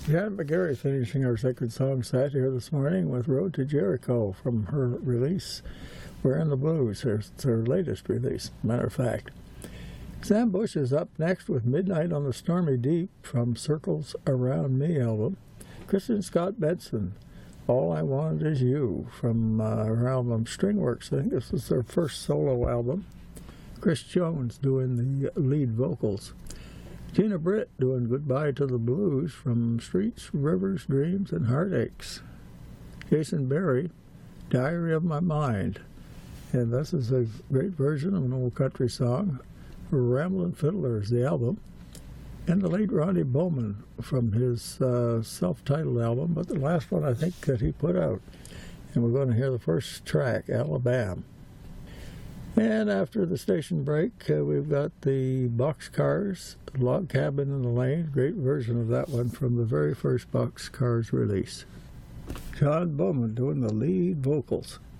Janet McGarry finishing our Sacred Song set here this morning with Road to Jericho from her release, Wearing the Blues. It's her latest release, matter of fact. Sam Bush is up next with Midnight on the Stormy Deep from Circles Around Me album. Kristen Scott Benson, All I Want Is You from her album Stringworks. I think this is their first solo album. Chris Jones doing the lead vocals. Tina Britt doing Goodbye to the Blues from Streets, Rivers, Dreams, and Heartaches. Jason Berry, Diary of My Mind. And this is a great version of an old country song. Ramblin' Fiddlers, the album. And the late Ronnie Bowman from his self-titled album, but the last one I think that he put out. And we're going to hear the first track, Alabama. And after the station break, we've got the Boxcars, Log Cabin in the Lane, great version of that one from the very first Boxcars release. John Bowman doing the lead vocals.